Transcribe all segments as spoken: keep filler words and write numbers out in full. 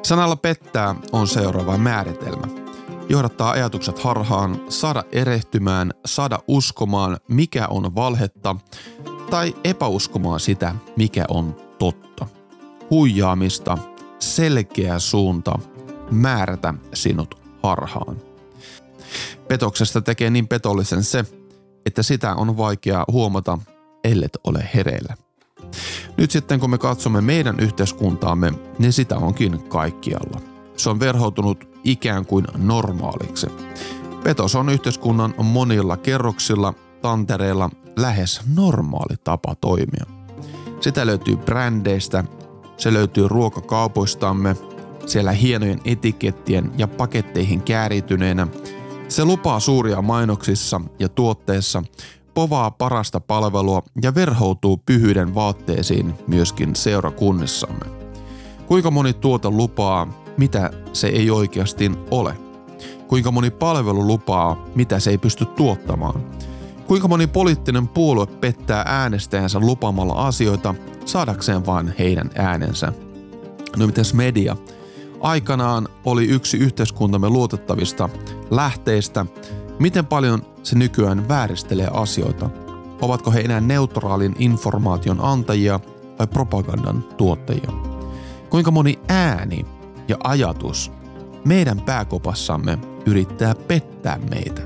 Sanalla pettää on seuraava määritelmä. Johdattaa ajatukset harhaan, saada erehtymään, saada uskomaan, mikä on valhetta, tai epäuskomaan sitä, mikä on totta. Huijaamista, selkeä suunta, määrätä sinut harhaan. Petoksesta tekee niin petollisen se, että sitä on vaikea huomata, ellet ole hereillä. Nyt sitten kun me katsomme meidän yhteiskuntaamme, niin sitä onkin kaikkialla. Se on verhoutunut ikään kuin normaaliksi. Petos on yhteiskunnan monilla kerroksilla, tantereilla lähes normaali tapa toimia. Sitä löytyy brändeistä, se löytyy ruokakaupoistamme, siellä hienojen etikettien ja paketteihin käärityneenä. Se lupaa suuria mainoksissa ja tuotteissa, povaa parasta palvelua ja verhoutuu pyhyyden vaatteisiin myöskin seurakunnissamme. Kuinka moni tuote lupaa, mitä se ei oikeasti ole? Kuinka moni palvelu lupaa, mitä se ei pysty tuottamaan? Kuinka moni poliittinen puolue pettää äänestäjänsä lupaamalla asioita saadakseen vain heidän äänensä? No mites media? Aikanaan oli yksi yhteiskuntamme luotettavista lähteistä. Miten paljon se nykyään vääristelee asioita? Ovatko he enää neutraalin informaation antajia vai propagandan tuottajia? Kuinka moni ääni ja ajatus meidän pääkopassamme yrittää pettää meitä?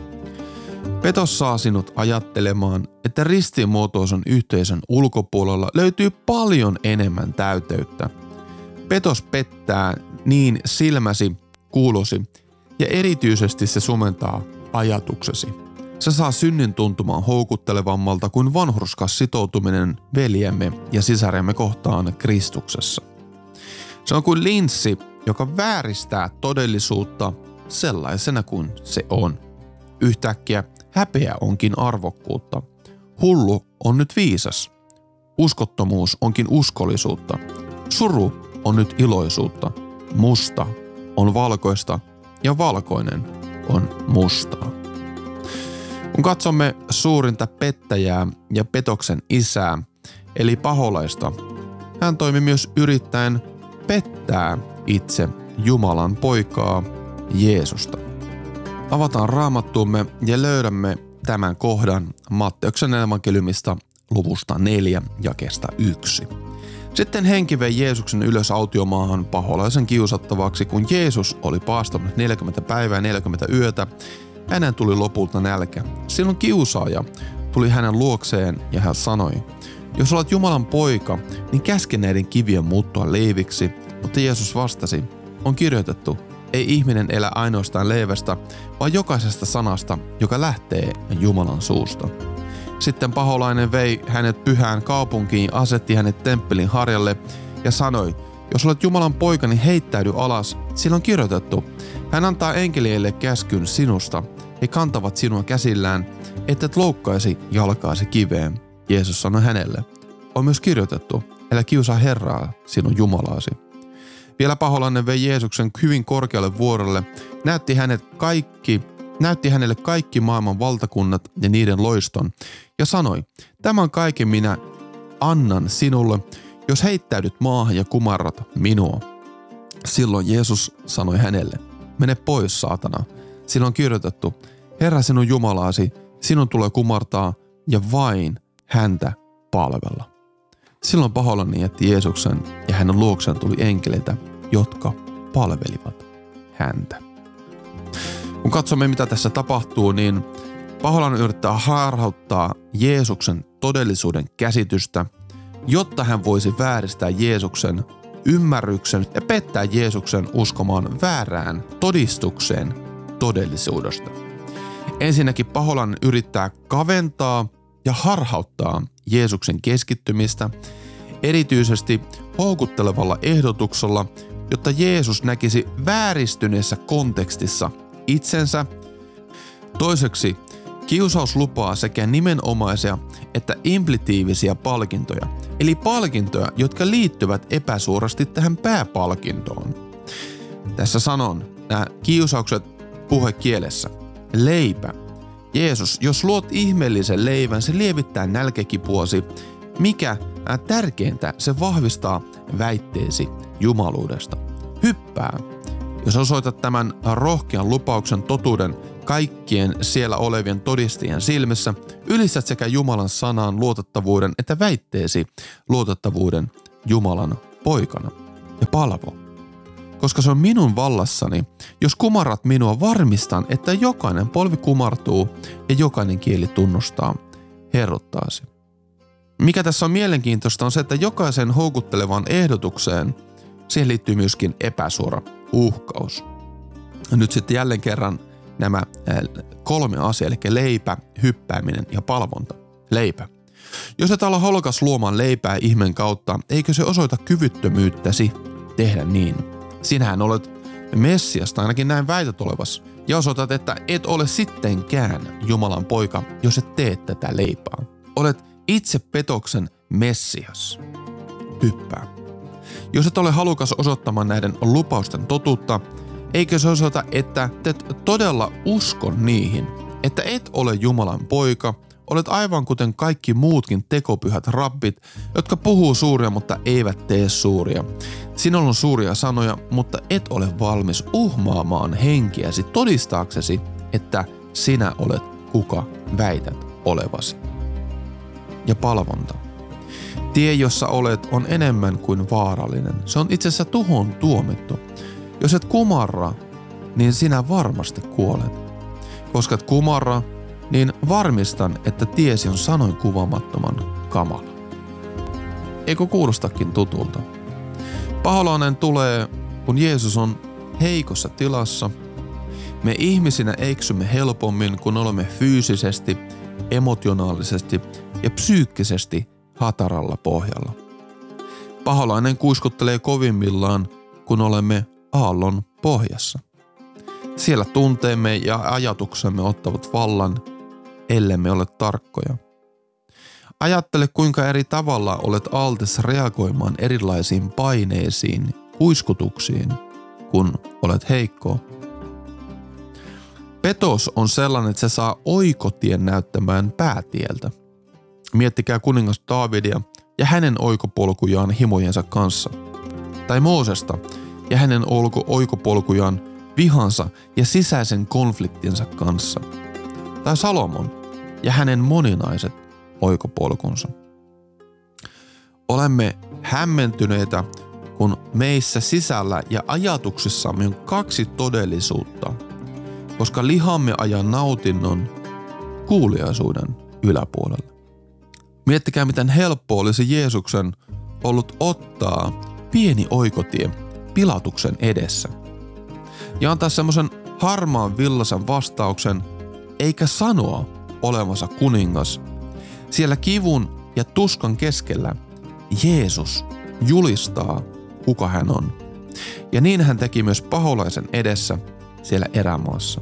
Petos saa sinut ajattelemaan, että ristiinmuotoisen yhteisön ulkopuolella löytyy paljon enemmän täyteyttä. Petos pettää niin silmäsi, kuulosi ja erityisesti se sumentaa ajatuksesi. Se saa synnin tuntumaan houkuttelevammalta kuin vanhurskas sitoutuminen veljemme ja sisaremme kohtaan Kristuksessa. Se on kuin linssi, joka vääristää todellisuutta sellaisena kuin se on. Yhtäkkiä häpeä onkin arvokkuutta. Hullu on nyt viisas. Uskottomuus onkin uskollisuutta. Suru on nyt iloisuutta. Musta on valkoista ja valkoinen on mustaa. Kun katsomme suurinta pettäjää ja petoksen isää, eli paholaista, hän toimi myös yrittäen pettää itse Jumalan poikaa Jeesusta. Avataan raamattuumme ja löydämme tämän kohdan Matteuksen evankeliumista luvusta neljä jakeesta yksi. Sitten henki vei Jeesuksen ylös autiomaahan paholaisen kiusattavaksi, kun Jeesus oli paastanut neljäkymmentä päivää ja neljäkymmentä yötä. Hänen tuli lopulta nälkä. Silloin kiusaaja tuli hänen luokseen ja hän sanoi, jos olet Jumalan poika, niin käske näiden kivien muuttua leiviksi. Mutta Jeesus vastasi, on kirjoitettu, ei ihminen elä ainoastaan leivästä, vaan jokaisesta sanasta, joka lähtee Jumalan suusta. Sitten paholainen vei hänet pyhään kaupunkiin, asetti hänet temppelin harjalle ja sanoi, jos olet Jumalan poika, niin heittäydy alas, sillä on kirjoitettu. Hän antaa enkeleille käskyn sinusta, he kantavat sinua käsillään, ettet loukkaisi jalkaasi kiveen. Jeesus sanoi hänelle, on myös kirjoitettu, älä kiusaa Herraa, sinun Jumalaasi. Vielä paholainen vei Jeesuksen hyvin korkealle vuorelle, näytti hänet kaikki näytti hänelle kaikki maailman valtakunnat ja niiden loiston, ja sanoi, tämän kaiken minä annan sinulle, jos heittäydyt maahan ja kumarrat minua. Silloin Jeesus sanoi hänelle, mene pois saatana, sillä on kirjoitettu, Herra sinun Jumalaasi, sinun tulee kumartaa ja vain häntä palvella. Silloin paholainen jätti Jeesuksen ja hänen luokseen tuli enkeleitä, jotka palvelivat häntä. Kun katsomme, mitä tässä tapahtuu, niin paholainen yrittää harhauttaa Jeesuksen todellisuuden käsitystä, jotta hän voisi vääristää Jeesuksen ymmärryksen ja pettää Jeesuksen uskomaan väärään todistukseen todellisuudesta. Ensinnäkin paholainen yrittää kaventaa ja harhauttaa Jeesuksen keskittymistä, erityisesti houkuttelevalla ehdotuksella, jotta Jeesus näkisi vääristyneessä kontekstissa itsensä. Toiseksi kiusaus lupaa sekä nimenomaisia että implitiivisiä palkintoja, eli palkintoja, jotka liittyvät epäsuorasti tähän pääpalkintoon. Tässä sanon nämä kiusaukset puhekielessä. Leipä. Jeesus, jos luot ihmeellisen leivän, se lievittää nälkäkipuasi. Mikä tärkeintä, se vahvistaa väitteesi jumaluudesta. Hyppää hyppää. Jos osoitat tämän rohkean lupauksen totuuden kaikkien siellä olevien todistajien silmissä, ylistät sekä Jumalan sanaan luotettavuuden että väitteesi luotettavuuden Jumalan poikana. Ja palvo. Koska se on minun vallassani, jos kumarrat minua, varmistan, että jokainen polvi kumartuu ja jokainen kieli tunnustaa herrottaasi. Mikä tässä on mielenkiintoista on se, että jokaisen houkuttelevaan ehdotukseen siihen liittyy myöskin epäsuora uhkaus. Nyt sitten jälleen kerran nämä kolme asiaa, eli leipä, hyppääminen ja palvonta. Leipä. Jos et ala halukas luomaan leipää ihmeen kautta, eikö se osoita kyvyttömyyttäsi tehdä niin? Sinähän olet Messias, tai ainakin näin väität olevas, ja osoitat, että et ole sittenkään Jumalan poika, jos et tee tätä leipää. Olet itse petoksen Messias. Hyppää. Jos et ole halukas osoittamaan näiden lupausten totuutta, eikö se osoita, että te todella uskon niihin, että et ole Jumalan poika, olet aivan kuten kaikki muutkin tekopyhät rabbit, jotka puhuu suuria, mutta eivät tee suuria. Sinulla on suuria sanoja, mutta et ole valmis uhmaamaan henkiäsi todistaaksesi, että sinä olet kuka väität olevasi. Ja palvonta. Tie, jossa olet, on enemmän kuin vaarallinen. Se on itse asiassa tuhon tuomittu. Jos et kumarra, niin sinä varmasti kuolet. Koska et kumarra, niin varmistan, että tiesi on sanoin kuvaamattoman kamala. Eikö kuulostakin tutulta? Paholainen tulee, kun Jeesus on heikossa tilassa. Me ihmisinä eksymme helpommin, kun olemme fyysisesti, emotionaalisesti ja psyykkisesti hataralla pohjalla. Paholainen kuiskuttelee kovimmillaan, kun olemme aallon pohjassa. Siellä tunteemme ja ajatuksemme ottavat vallan, ellemme ole tarkkoja. Ajattele, kuinka eri tavalla olet altis reagoimaan erilaisiin paineisiin, kuiskutuksiin, kun olet heikko. Petos on sellainen, että se saa oikotien näyttämään päätieltä. Miettikää kuningas Daavidia ja hänen oikopolkujaan himojensa kanssa. Tai Moosesta ja hänen oikopolkujaan vihansa ja sisäisen konfliktinsa kanssa. Tai Salomon ja hänen moninaiset oikopolkunsa. Olemme hämmentyneitä, kun meissä sisällä ja ajatuksissamme on kaksi todellisuutta, koska lihamme ajaa nautinnon kuuliaisuuden yläpuolelle. Miettikää, miten helppo olisi Jeesuksen ollut ottaa pieni oikotie Pilatuksen edessä ja antaa semmoisen harmaan villaisen vastauksen, eikä sanoa olevansa kuningas. Siellä kivun ja tuskan keskellä Jeesus julistaa, kuka hän on. Ja niin hän teki myös paholaisen edessä siellä erämaassa.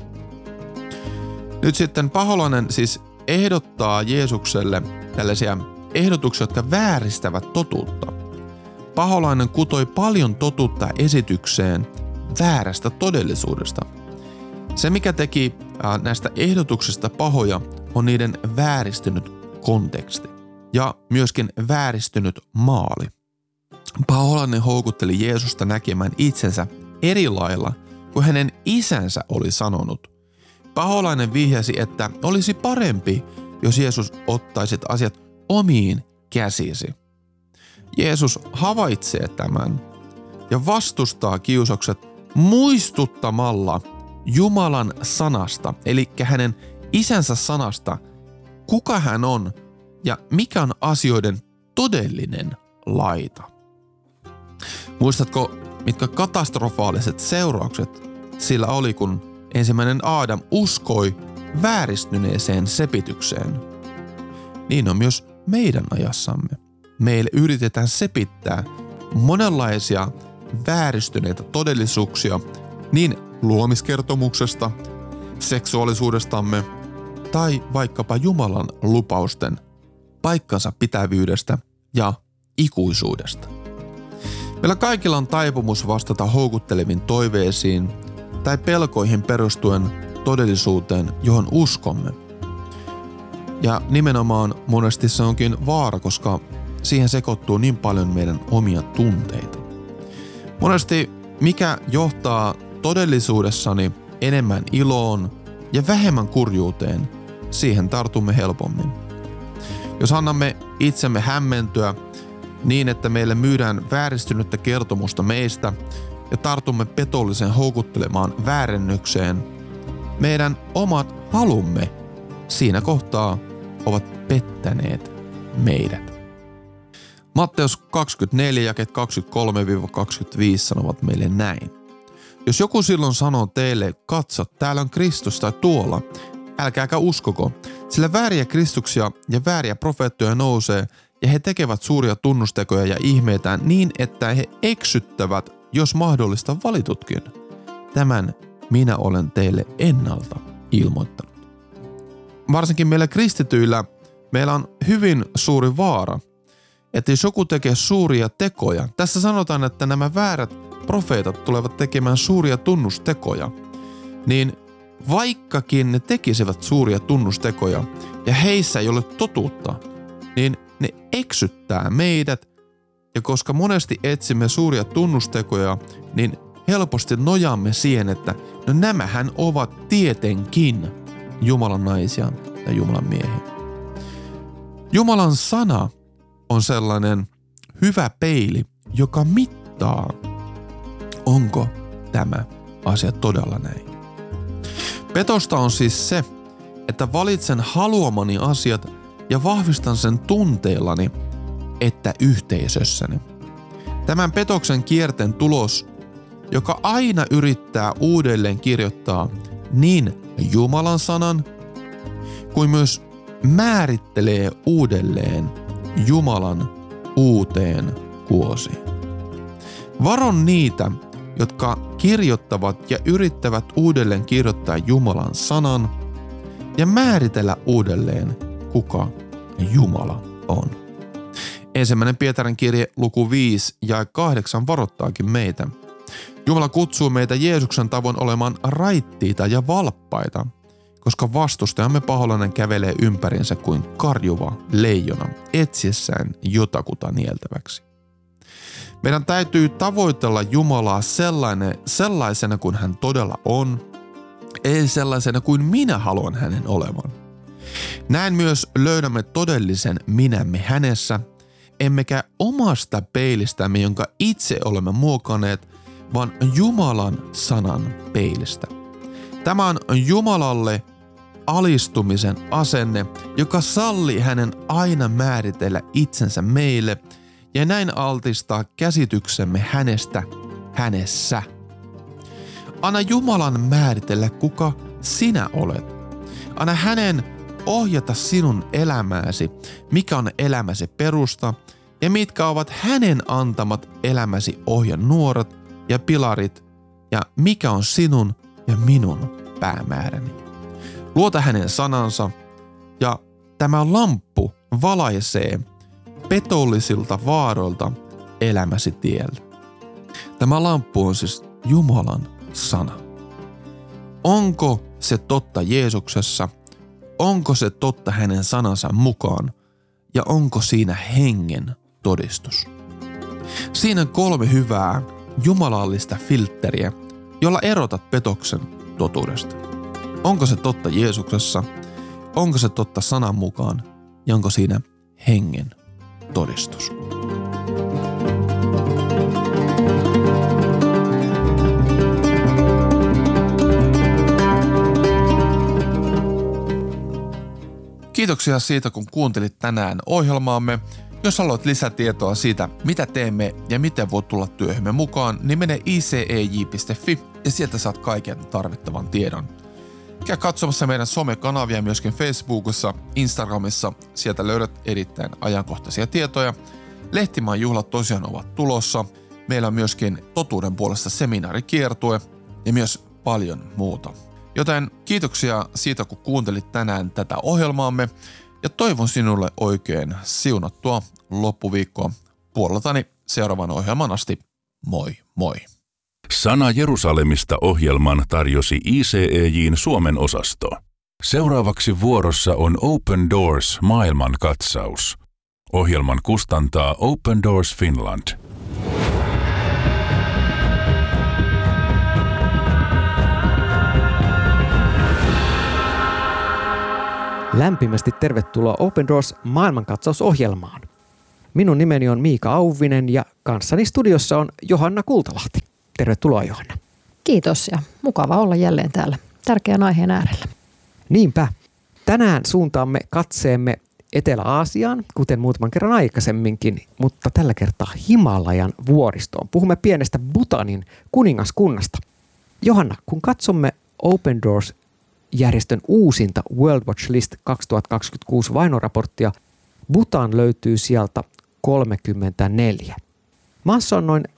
Nyt sitten paholainen siis ehdottaa Jeesukselle tällaisia ehdotuksia, jotka vääristävät totuutta. Paholainen kutoi paljon totuutta esitykseen väärästä todellisuudesta. Se, mikä teki näistä ehdotuksista pahoja, on niiden vääristynyt konteksti ja myöskin vääristynyt maali. Paholainen houkutteli Jeesusta näkemään itsensä eri lailla kuin hänen isänsä oli sanonut. Paholainen vihjasi, että olisi parempi, jos Jeesus ottaisit asiat omiin käsisi. Jeesus havaitsee tämän ja vastustaa kiusaukset muistuttamalla Jumalan sanasta, eli hänen isänsä sanasta, kuka hän on ja mikä on asioiden todellinen laita. Muistatko, mitkä katastrofaaliset seuraukset sillä oli, kun ensimmäinen Aadam uskoi vääristyneeseen sepitykseen? Niin on myös meidän ajassamme. Meille yritetään sepittää monenlaisia vääristyneitä todellisuuksia niin luomiskertomuksesta, seksuaalisuudestamme tai vaikkapa Jumalan lupausten paikkansa pitävyydestä ja ikuisuudesta. Meillä kaikilla on taipumus vastata houkutteleviin toiveisiin tai pelkoihin perustuen todellisuuteen, johon uskomme. Ja nimenomaan monesti se onkin vaara, koska siihen sekoittuu niin paljon meidän omia tunteita. Monesti mikä johtaa todellisuudessani enemmän iloon ja vähemmän kurjuuteen, siihen tartumme helpommin. Jos annamme itsemme hämmentyä niin, että meille myydään vääristynyttä kertomusta meistä ja tartumme petollisen houkuttelemaan väärennykseen, meidän omat halumme siinä kohtaa ovat pettäneet meidät. Matteus kaksikymmentäneljä, jakeet kaksikymmentäkolme kaksikymmentäviisi sanovat meille näin. Jos joku silloin sanoo teille, katso, täällä on Kristus tai tuolla, älkääkä uskoko, sillä vääriä Kristuksia ja vääriä profeettoja nousee, ja he tekevät suuria tunnustekoja ja ihmeitä niin, että he eksyttävät, jos mahdollista valitutkin. Tämän minä olen teille ennalta ilmoittanut. Varsinkin meillä kristityillä meillä on hyvin suuri vaara, että jos joku tekee suuria tekoja, tässä sanotaan, että nämä väärät profeetat tulevat tekemään suuria tunnustekoja, niin vaikkakin ne tekisivät suuria tunnustekoja ja heissä ei ole totuutta, niin ne eksyttää meidät, ja koska monesti etsimme suuria tunnustekoja, niin helposti nojaamme siihen, että no nämähän ovat tietenkin Jumalan naisia ja Jumalan miehiä. Jumalan sana on sellainen hyvä peili, joka mittaa, onko tämä asia todella näin. Petosta on siis se, että valitsen haluamani asiat ja vahvistan sen tunteellani, että yhteisössäni. Tämän petoksen kierteen tulos, joka aina yrittää uudelleen kirjoittaa niin Jumalan sanan, kuin myös määrittelee uudelleen Jumalan uuteen kuosiin. Varon niitä, jotka kirjoittavat ja yrittävät uudelleen kirjoittaa Jumalan sanan ja määritellä uudelleen, kuka Jumala on. Ensimmäinen Pietarin kirje luku viisi ja kahdeksan varoittaakin meitä. Jumala kutsuu meitä Jeesuksen tavoin olemaan raittiita ja valppaita, koska vastustajamme paholainen kävelee ympärinsä kuin karjuva leijona etsiessään jotakuta nieltäväksi. Meidän täytyy tavoitella Jumalaa sellainen, sellaisena kuin hän todella on, ei sellaisena kuin minä haluan hänen olevan. Näin myös löydämme todellisen minämme hänessä, emmekä omasta peilistämme, jonka itse olemme muokanneet, vaan Jumalan sanan peilistä. Tämä on Jumalalle alistumisen asenne, joka sallii hänen aina määritellä itsensä meille ja näin altistaa käsityksemme hänestä hänessä. Anna Jumalan määritellä, kuka sinä olet. Anna hänen ohjata sinun elämääsi, mikä on elämäsi perusta ja mitkä ovat hänen antamat elämäsi ohjenuorat ja pilarit ja mikä on sinun ja minun päämääräni. Luota hänen sanansa ja tämä lamppu valaisee petollisilta vaaroilta elämäsi tiellä. Tämä lamppu on siis Jumalan sana. Onko se totta Jeesuksessa? Onko se totta hänen sanansa mukaan? Ja onko siinä hengen todistus? Siinä on kolme hyvää jumalallista filtteriä, jolla erotat petoksen totuudesta. Onko se totta Jeesuksessa? Onko se totta sanan mukaan? Ja onko siinä hengen todistus? Kiitoksia siitä, kun kuuntelit tänään ohjelmaamme. Jos haluat lisätietoa siitä, mitä teemme ja miten voit tulla työhömme mukaan, niin mene i c e j piste f i ja sieltä saat kaiken tarvittavan tiedon. Käy katsomassa meidän somekanavia myöskin Facebookissa, Instagramissa. Sieltä löydät erittäin ajankohtaisia tietoja. Lehtimaan juhlat tosiaan ovat tulossa. Meillä on myöskin totuuden puolesta seminaarikiertue ja myös paljon muuta. Joten kiitoksia siitä, kun kuuntelit tänään tätä ohjelmaamme ja toivon sinulle oikein siunattua loppuviikkoa puoleltani seuraavan ohjelman asti. Moi moi! Sana Jerusalemista -ohjelman tarjosi I C E J:n Suomen osasto. Seuraavaksi vuorossa on Open Doors maailmankatsaus. Ohjelman kustantaa Open Doors Finland. Lämpimästi tervetuloa Open Doors maailmankatsausohjelmaan. Minun nimeni on Miika Auvinen ja kanssani studiossa on Johanna Kultalahti. Tervetuloa Johanna. Kiitos ja mukava olla jälleen täällä tärkeän aiheen äärellä. Niinpä. Tänään suuntaamme katseemme Etelä-Aasiaan, kuten muutaman kerran aikaisemminkin, mutta tällä kertaa Himalajan vuoristoon. Puhumme pienestä Bhutanin kuningaskunnasta. Johanna, kun katsomme Open Doors-järjestön uusinta World Watch List kaksituhattakaksikymmentäkuusi vainoraporttia, Bhutan löytyy sieltä kolmekymmentäneljä. Maassa on noin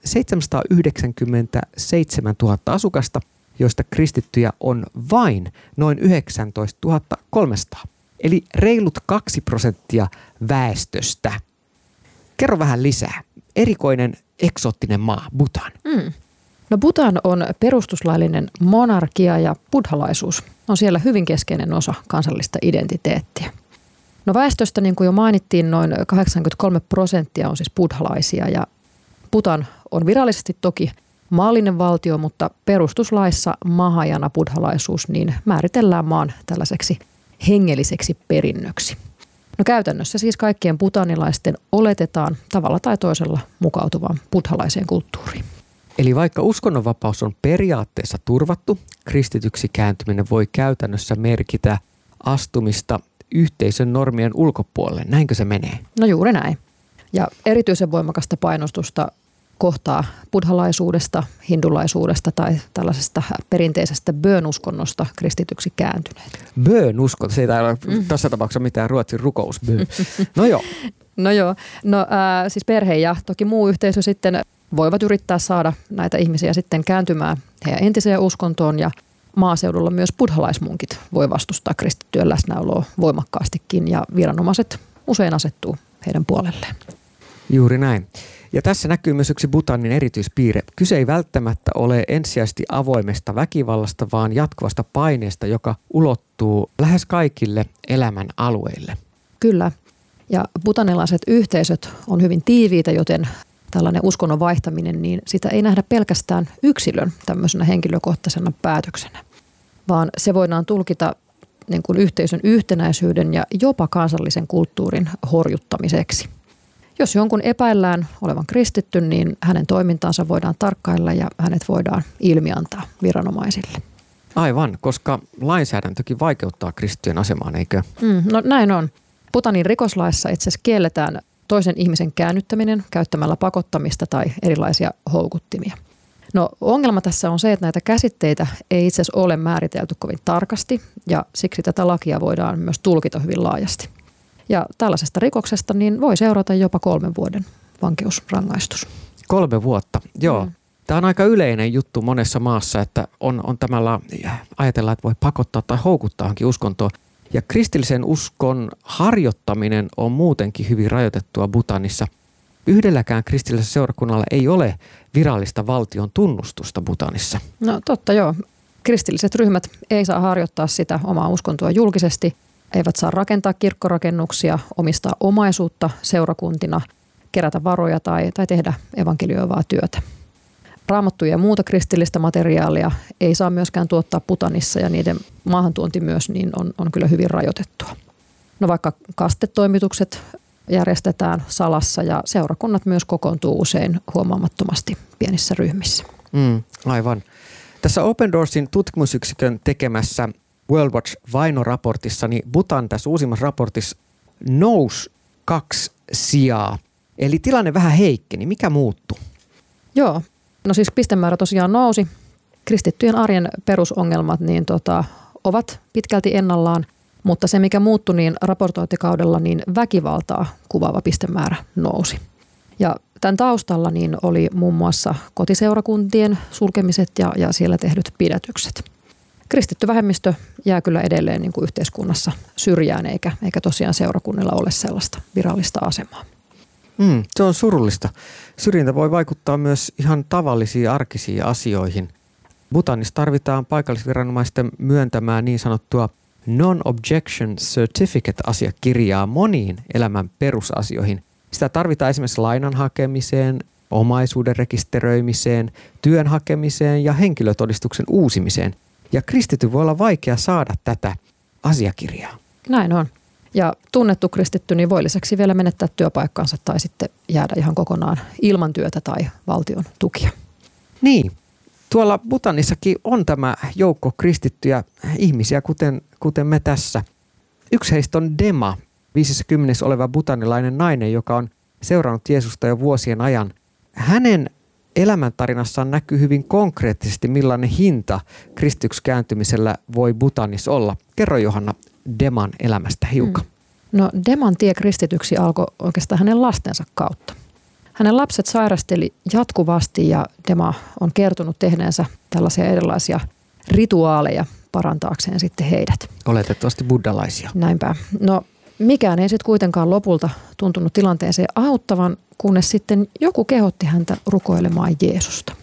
seitsemänsataayhdeksänkymmentäseitsemäntuhatta asukasta, joista kristittyjä on vain noin yhdeksäntoistatuhatta kolmesataa, eli reilut kaksi prosenttia väestöstä. Kerro vähän lisää. Erikoinen, eksoottinen maa, Bhutan. Mm. No Bhutan on perustuslaillinen monarkia ja buddhalaisuus on siellä hyvin keskeinen osa kansallista identiteettiä. No väestöstä, niin kuin jo mainittiin, noin kahdeksankymmentäkolme prosenttia on siis buddhalaisia ja Bhutan on virallisesti toki maallinen valtio, mutta perustuslaissa Mahajana buddhalaisuus niin määritellään maan tällaiseksi hengelliseksi perinnöksi. No käytännössä siis kaikkien bhutanilaisten oletetaan tavalla tai toisella mukautuvan buddhalaiseen kulttuuriin. Eli vaikka uskonnonvapaus on periaatteessa turvattu, kristityksi kääntyminen voi käytännössä merkitä astumista yhteisön normien ulkopuolelle. Näinkö se menee? No juuri näin. Ja erityisen voimakasta painostusta kohtaa buddhalaisuudesta, hindulaisuudesta tai tällaisesta perinteisestä bön-uskonnosta kristityksi kääntyneet. Bön-uskonto, se ei ole mm. tässä tapauksessa mitään ruotsin rukous. No joo. No joo. No äh, siis perhe ja toki muu yhteisö sitten voivat yrittää saada näitä ihmisiä sitten kääntymään heidän entiseen uskontoon ja maaseudulla myös buddhalaismunkit voi vastustaa kristittyjen läsnäoloa voimakkaastikin ja viranomaiset usein asettuu heidän puolelleen. Juuri näin. Ja tässä näkyy myös yksi Bhutanin erityispiirre. Kyse ei välttämättä ole ensisijaisesti avoimesta väkivallasta, vaan jatkuvasta paineesta, joka ulottuu lähes kaikille elämän alueille. Kyllä. Ja bhutanilaiset yhteisöt on hyvin tiiviitä, joten tällainen uskonnon vaihtaminen, niin sitä ei nähdä pelkästään yksilön tämmöisenä henkilökohtaisena päätöksenä, vaan se voidaan tulkita niin kuin yhteisön yhtenäisyyden ja jopa kansallisen kulttuurin horjuttamiseksi. Jos jonkun epäillään olevan kristitty, niin hänen toimintaansa voidaan tarkkailla ja hänet voidaan ilmiantaa viranomaisille. Aivan, koska lainsäädäntökin vaikeuttaa kristittyjen asemaan, eikö? Mm, no näin on. Bhutanin rikoslaissa itse asiassa kielletään toisen ihmisen käännyttäminen käyttämällä pakottamista tai erilaisia houkuttimia. No ongelma tässä on se, että näitä käsitteitä ei itse asiassa ole määritelty kovin tarkasti ja siksi tätä lakia voidaan myös tulkita hyvin laajasti. Ja tällaisesta rikoksesta niin voi seurata jopa kolmen vuoden vankeusrangaistus. Kolme vuotta, joo. Mm. Tämä on aika yleinen juttu monessa maassa, että on, on tämällä, ajatellaan, että voi pakottaa tai houkuttaa johonkin uskontoon. Ja kristillisen uskon harjoittaminen on muutenkin hyvin rajoitettua Bhutanissa. Yhdelläkään kristillisellä seurakunnalla ei ole virallista valtion tunnustusta Bhutanissa. No totta joo. Kristilliset ryhmät ei saa harjoittaa sitä omaa uskontoa julkisesti, eivät saa rakentaa kirkkorakennuksia, omistaa omaisuutta seurakuntina, kerätä varoja tai, tai tehdä evankelioivaa työtä. Raamattuja ja muuta kristillistä materiaalia ei saa myöskään tuottaa Bhutanissa ja niiden maahantuonti myös niin on, on kyllä hyvin rajoitettua. No vaikka kastetoimitukset järjestetään salassa ja seurakunnat myös kokoontuu usein huomaamattomasti pienissä ryhmissä. Mm, aivan. Tässä Open Doorsin tutkimusyksikön tekemässä World Watch vainoraportissa, niin Bhutan tässä uusimmassa raportissa nousi kaksi sijaa. Eli tilanne vähän heikkeni. Mikä muuttui? Joo. No siis pistemäärä tosiaan nousi. Kristittyjen arjen perusongelmat niin tota, ovat pitkälti ennallaan, mutta se mikä muuttui niin raportointikaudella, niin väkivaltaa kuvaava pistemäärä nousi. Ja tämän taustalla niin oli muun muassa kotiseurakuntien sulkemiset ja, ja siellä tehdyt pidätykset. Kristitty vähemmistö jää kyllä edelleen niin kuin yhteiskunnassa syrjään eikä, eikä tosiaan seurakunnilla ole sellaista virallista asemaa. Mm, se on surullista. Syrjintä voi vaikuttaa myös ihan tavallisiin arkisiin asioihin. Bhutanissa tarvitaan paikallisviranomaisten myöntämään niin sanottua non-objection certificate-asiakirjaa moniin elämän perusasioihin. Sitä tarvitaan esimerkiksi lainan hakemiseen, omaisuuden rekisteröimiseen, työn hakemiseen ja henkilötodistuksen uusimiseen. Ja kristitty voi olla vaikea saada tätä asiakirjaa. Näin on. Ja tunnettu kristitty niin voi lisäksi vielä menettää työpaikkaansa tai sitten jäädä ihan kokonaan ilman työtä tai valtion tukia. Niin. Tuolla Bhutanissakin on tämä joukko kristittyjä ihmisiä, kuten, kuten me tässä. Yksi heistä on Dema, viisikymmentä oleva bhutanilainen nainen, joka on seurannut Jeesusta jo vuosien ajan. Hänen elämäntarinassaan näkyy hyvin konkreettisesti, millainen hinta kristityksi kääntymisellä voi Bhutanissa olla. Kerro Johanna Deman elämästä hiukan. Mm. No Deman tie kristityksi alkoi oikeastaan hänen lastensa kautta. Hänen lapset sairasteli jatkuvasti ja Dema on kertonut tehneensä tällaisia erilaisia rituaaleja parantaakseen sitten heidät. Oletettavasti buddhalaisia. Näinpä. No mikään ei sitten kuitenkaan lopulta tuntunut tilanteeseen auttavan, kunnes sitten joku kehotti häntä rukoilemaan Jeesusta.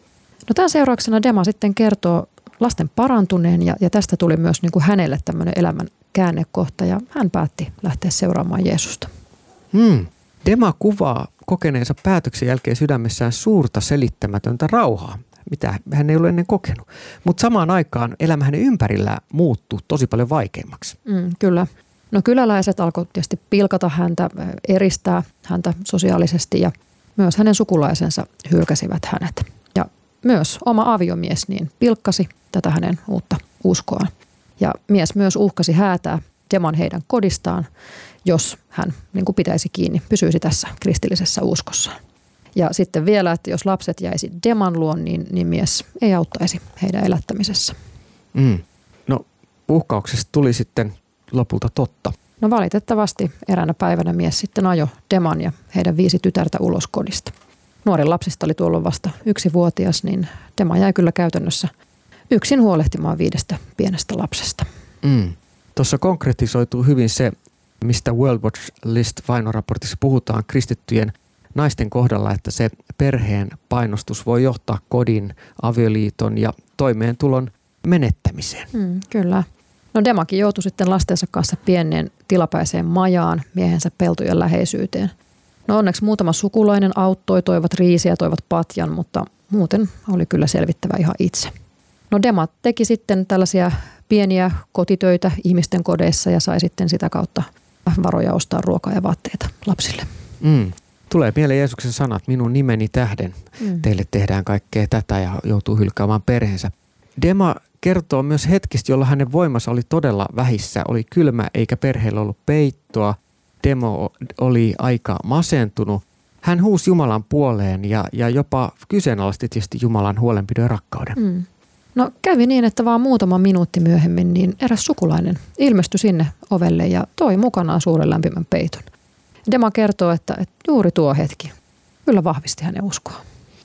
No tämän seurauksena Dema sitten kertoo lasten parantuneen ja, ja tästä tuli myös niin kuin hänelle tämmöinen elämän käännekohta ja hän päätti lähteä seuraamaan Jeesusta. Hmm. Dema kuvaa kokeneensa päätöksen jälkeen sydämessään suurta selittämätöntä rauhaa, mitä hän ei ole ennen kokenut. Mutta samaan aikaan elämä hänen ympärillään muuttui tosi paljon vaikeammaksi. Mm, kyllä. No kyläläiset alkoivat tietysti pilkata häntä, eristää häntä sosiaalisesti ja myös hänen sukulaisensa hylkäsivät hänet. Ja myös oma aviomies niin pilkkasi tätä hänen uutta uskoaan. Ja mies myös uhkasi häätää Deman heidän kodistaan, jos hän niin kuin pitäisi kiinni, pysyisi tässä kristillisessä uskossaan. Ja sitten vielä, että jos lapset jäisi Deman luon, niin, niin mies ei auttaisi heidän elättämisessä. Mm. No uhkauksesta tuli sitten lopulta totta. No valitettavasti eräänä päivänä mies sitten ajoi Deman ja heidän viisi tytärtä ulos kodista. Nuorin lapsista oli tuolloin vasta yksivuotias, niin Dema jäi kyllä käytännössä yksin huolehtimaan viidestä pienestä lapsesta. Mm. Tuossa konkretisoituu hyvin se, mistä World Watch List vainoraportissa puhutaan kristittyjen naisten kohdalla, että se perheen painostus voi johtaa kodin, avioliiton ja toimeentulon menettämiseen. Mm, kyllä. No Demakin joutui sitten lastensa kanssa pieneen tilapäiseen majaan miehensä peltojen läheisyyteen. No onneksi muutama sukulainen auttoi, toivat riisiä, toivat patjan, mutta muuten oli kyllä selvittävä ihan itse. No Dema teki sitten tällaisia pieniä kotitöitä ihmisten kodeissa ja sai sitten sitä kautta varoja ostaa ruokaa ja vaatteita lapsille. Mm. Tulee mieleen Jeesuksen sanat, minun nimeni tähden mm. teille tehdään kaikkea tätä ja joutuu hylkäämään perheensä. Dema kertoo myös hetkistä, jolloin hänen voimansa oli todella vähissä. Oli kylmä eikä perheellä ollut peittoa. Demo oli aika masentunut. Hän huusi Jumalan puoleen ja, ja jopa kyseenalaisti tietysti Jumalan huolenpidon ja rakkauden. Mm. No kävi niin, että vaan muutama minuutti myöhemmin niin eräs sukulainen ilmestyi sinne ovelle ja toi mukanaan suuren lämpimän peiton. Dema kertoo, että, että juuri tuo hetki kyllä vahvisti hänen uskoa.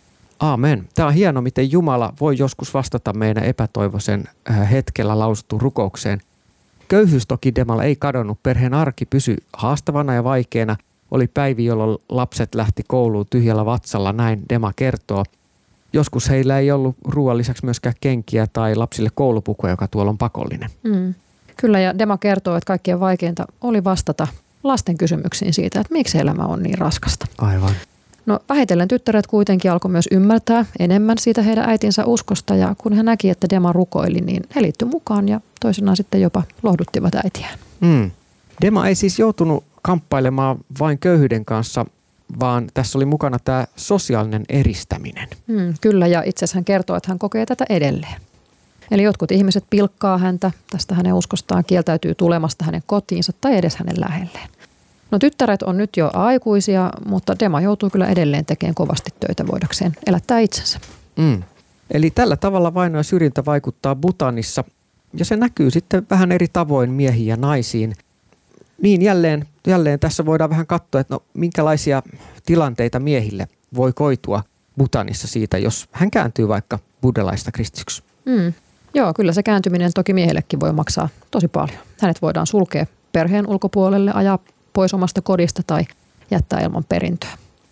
Aamen. Tämä on hieno, miten Jumala voi joskus vastata meidän epätoivoisen hetkellä lausuttuun rukoukseen. Köyhyys toki Demalla ei kadonnut. Perheen arki pysyi haastavana ja vaikeana. Oli päivi, jolloin lapset lähti kouluun tyhjällä vatsalla, näin Dema kertoo. Joskus heillä ei ollut ruoan lisäksi myöskään kenkiä tai lapsille koulupukuja, joka tuolla on pakollinen. Mm. Kyllä, ja Dema kertoo, että kaikkien vaikeinta oli vastata lasten kysymyksiin siitä, että miksi elämä on niin raskasta. Aivan. No vähitellen tyttäret kuitenkin alkoi myös ymmärtää enemmän siitä heidän äitinsä uskosta ja kun hän näki, että Dema rukoili, niin he liittyi mukaan ja toisenaan sitten jopa lohduttivat äitiään. Mm. Dema ei siis joutunut kamppailemaan vain köyhyyden kanssa, vaan tässä oli mukana tämä sosiaalinen eristäminen. Mm, kyllä, ja itse asiassa hän kertoo, että hän kokee tätä edelleen. Eli jotkut ihmiset pilkkaa häntä, tästä hänen uskostaan kieltäytyy tulemasta hänen kotiinsa tai edes hänen lähelleen. No tyttäret on nyt jo aikuisia, mutta Dema joutuu kyllä edelleen tekemään kovasti töitä voidakseen elättää itsensä. Mm. Eli tällä tavalla vaino ja syrjintä vaikuttaa Bhutanissa ja se näkyy sitten vähän eri tavoin miehiin ja naisiin. Niin jälleen, jälleen tässä voidaan vähän katsoa, että no, minkälaisia tilanteita miehille voi koitua Bhutanissa siitä, jos hän kääntyy vaikka buddhalaista kristityksi. Mm. Joo, kyllä se kääntyminen toki miehillekin voi maksaa tosi paljon. Hänet voidaan sulkea perheen ulkopuolelle, ajaa pois omasta kodista tai jättää ilman perintöä.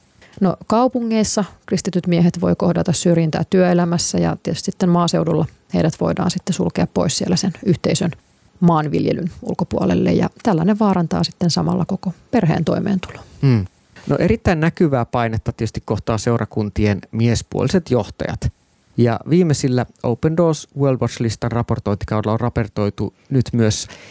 No kaupungeissa kristityt miehet voi kohdata syrjintää työelämässä ja tietysti sitten maaseudulla heidät voidaan sitten sulkea pois siellä sen yhteisön maanviljelyn ulkopuolelle ja tällainen vaarantaa sitten samalla koko perheen toimeentulo. Hmm. No erittäin näkyvää painetta tietysti kohtaa seurakuntien miespuoliset johtajat. Ja viimeisillä Open Doors World Watch-listan raportointikaudella on raportoitu nyt myös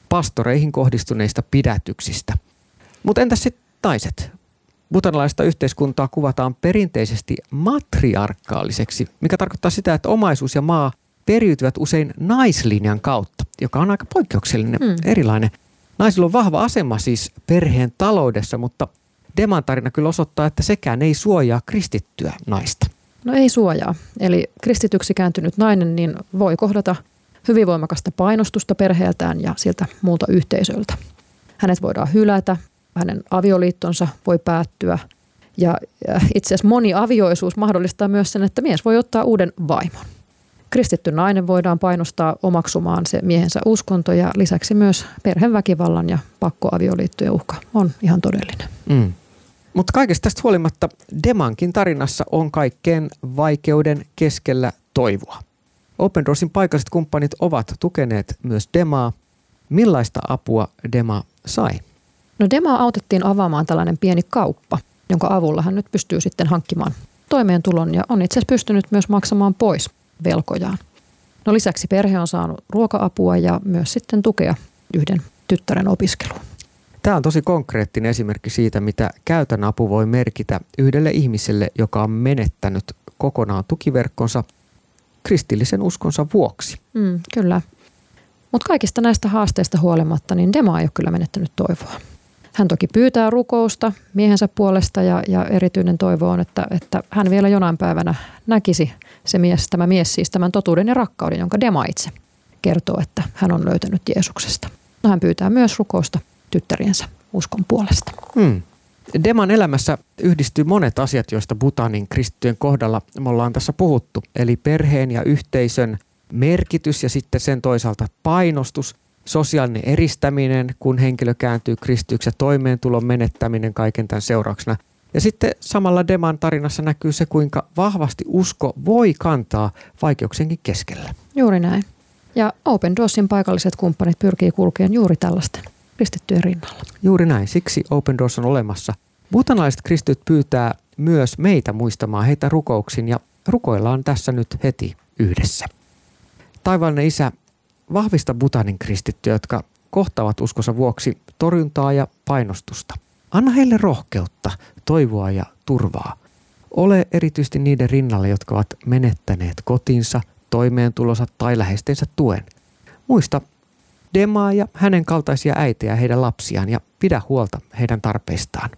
pastoreihin kohdistuneista pidätyksistä. Mutta entäs sitten naiset? Bhutanilaista yhteiskuntaa kuvataan perinteisesti matriarkaaliseksi, mikä tarkoittaa sitä, että omaisuus ja maa periytyvät usein naislinjan kautta, joka on aika poikkeuksellinen, mm. erilainen. Naisilla on vahva asema siis perheen taloudessa, mutta Deman tarina kyllä osoittaa, että sekään ei suojaa kristittyä naista. No ei suojaa. Eli kristityksi kääntynyt nainen niin voi kohdata hyvin voimakasta painostusta perheeltään ja siltä muulta yhteisöltä. Hänet voidaan hylätä, hänen avioliittonsa voi päättyä ja itse asiassa moniavioisuus mahdollistaa myös sen, että mies voi ottaa uuden vaimon. Kristitty nainen voidaan painostaa omaksumaan se miehensä uskonto ja lisäksi myös perheväkivallan ja pakkoavioliittojen uhka on ihan todellinen. Mm. Mutta kaikesta tästä huolimatta Demankin tarinassa on kaikkeen vaikeuden keskellä toivoa. Open Doorsin paikalliset kumppanit ovat tukeneet myös Demaa. Millaista apua Dema sai? No Demaa autettiin avaamaan tällainen pieni kauppa, jonka avulla hän nyt pystyy sitten hankkimaan toimeentulon ja on itse asiassa pystynyt myös maksamaan pois velkojaan. No lisäksi perhe on saanut ruoka-apua ja myös sitten tukea yhden tyttären opiskeluun. Tämä on tosi konkreettinen esimerkki siitä, mitä käytännön apu voi merkitä yhdelle ihmiselle, joka on menettänyt kokonaan tukiverkkonsa kristillisen uskonsa vuoksi. Mm, kyllä. Mutta kaikista näistä haasteista huolimatta, niin Dema ei ole kyllä menettänyt toivoa. Hän toki pyytää rukousta miehensä puolesta ja, ja erityinen toivo on, että, että hän vielä jonain päivänä näkisi se mies, tämä mies siis tämän totuuden ja rakkauden, jonka Dema itse kertoo, että hän on löytänyt Jeesuksesta. No, hän pyytää myös rukousta tyttäriensä uskon puolesta. Hmm. Deman elämässä yhdistyy monet asiat, joista Bhutanin kristittyjen kohdalla me ollaan tässä puhuttu. Eli perheen ja yhteisön merkitys ja sitten sen toisaalta painostus, sosiaalinen eristäminen, kun henkilö kääntyy kristityksi ja toimeentulon menettäminen kaiken tämän seurauksena. Ja sitten samalla Deman tarinassa näkyy se, kuinka vahvasti usko voi kantaa vaikeuksienkin keskellä. Juuri näin. Ja Open Doorsin paikalliset kumppanit pyrkii kulkemaan juuri tällaisten kristittyjen rinnalla. Juuri näin. Siksi Open Doors on olemassa. Bhutanilaiset kristityt pyytää myös meitä muistamaan heitä rukouksin ja rukoillaan tässä nyt heti yhdessä. Taivaallinen Isä, vahvista Bhutanin kristittyjä, jotka kohtaavat uskonsa vuoksi torjuntaa ja painostusta. Anna heille rohkeutta, toivoa ja turvaa. Ole erityisesti niiden rinnalla, jotka ovat menettäneet kotinsa, toimeentulonsa tai läheistensä tuen. Muista Demaa ja hänen kaltaisia äitejä ja heidän lapsiaan ja pidä huolta heidän tarpeistaan.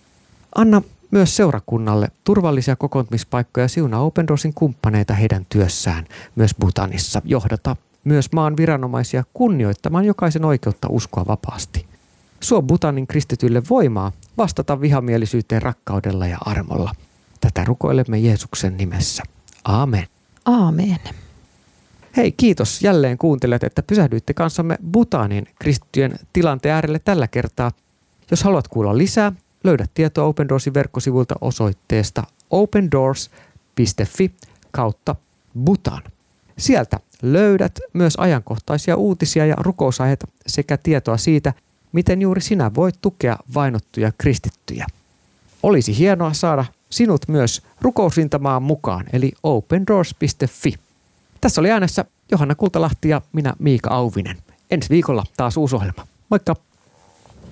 Anna myös seurakunnalle turvallisia kokoontumispaikkoja, siunaa Open Doorsin kumppaneita heidän työssään myös Bhutanissa. Johdata myös maan viranomaisia kunnioittamaan jokaisen oikeutta uskoa vapaasti. Suo Bhutanin kristityille voimaa vastata vihamielisyyteen rakkaudella ja armolla. Tätä rukoilemme Jeesuksen nimessä. Aamen. Aamen. Hei, kiitos jälleen kuuntelijat, että pysähdyitte kanssamme Bhutanin kristittyjen tilanteen äärelle tällä kertaa. Jos haluat kuulla lisää, löydät tietoa Open Doorsin verkkosivuilta osoitteesta opendoors piste fi kautta Bhutan. Sieltä löydät myös ajankohtaisia uutisia ja rukousaiheita sekä tietoa siitä, miten juuri sinä voit tukea vainottuja kristittyjä. Olisi hienoa saada sinut myös rukousrintamaan mukaan, eli opendoors piste fi. Tässä oli äänessä Johanna Kultalahti ja minä Miika Auvinen. Ensi viikolla taas uusi ohjelma. Moikka!